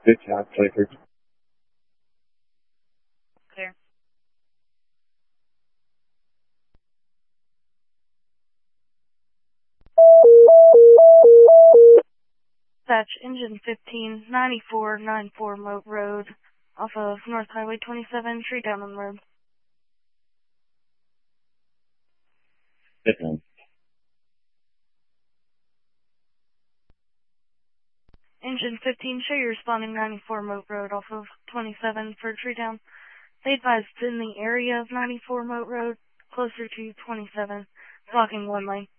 Good job, Clifford. Clear. Dispatch, engine 15, 9494 Moat Road, off of North Highway 27, Tree Down Road. Sit down. Engine 15, show you responding 94 Moat Road off of 27 for Tree Down. They advised in the area of 94 Moat Road, closer to 27, blocking one lane.